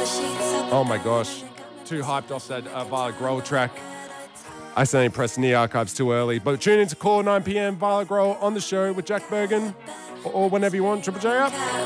Oh my gosh. Too hyped off that Violet Grohl track. I accidentally pressed the archives too early. But tune in to Core 9 p.m. Violet Grohl on the show with Jack Bergen or whenever you want. Triple J up.